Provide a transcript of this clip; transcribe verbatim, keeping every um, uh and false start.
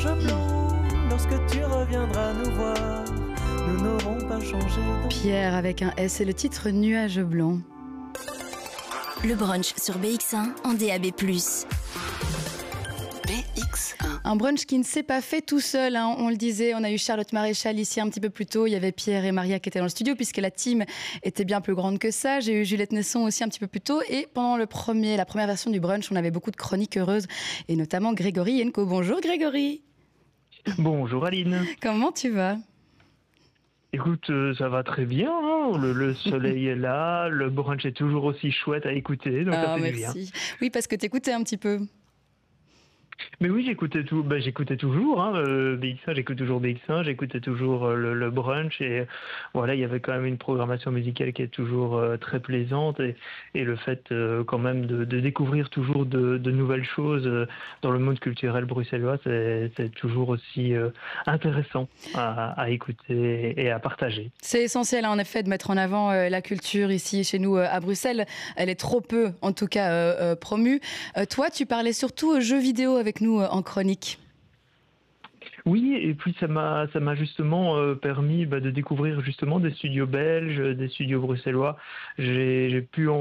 nuages blancs, lorsque tu reviendras nous voir, nous n'aurons pas changé. Pierre avec un S, c'est le titre Nuages blancs. Le brunch sur B X un en D A B plus. B X un. Un brunch qui ne s'est pas fait tout seul, hein. On le disait, on a eu Charlotte Maréchal ici un petit peu plus tôt, il y avait Pierre et Maria qui étaient dans le studio puisque la team était bien plus grande que ça. J'ai eu Juliette Nesson aussi un petit peu plus tôt et pendant le premier, la première version du brunch, on avait beaucoup de chroniques heureuses et notamment Grégory Yenko. Bonjour Grégory. Bonjour Aline. Comment tu vas ? Écoute, euh, ça va très bien, hein. le, le soleil est là, le brunch est toujours aussi chouette à écouter, donc Ah, ça fait merci. du bien. Oui, parce que t'écoutais un petit peu. Mais oui, j'écoutais tout, bah, j'écoutais toujours hein, euh, B X un, j'écoute toujours B X un, j'écoutais toujours euh, le, le brunch et euh, voilà, il y avait quand même une programmation musicale qui est toujours euh, très plaisante et, et le fait euh, quand même de, de découvrir toujours de, de nouvelles choses euh, dans le monde culturel bruxellois, c'est, c'est toujours aussi euh, intéressant à, à écouter et à partager. C'est essentiel, hein, en effet, de mettre en avant euh, la culture ici chez nous euh, à Bruxelles. Elle est trop peu, en tout cas, euh, euh, promue. Euh, toi, tu parlais surtout aux jeux vidéo avec nous euh, en chronique. Oui, et puis ça m'a ça m'a justement euh, permis bah, de découvrir justement des studios belges, des studios bruxellois. J'ai j'ai pu en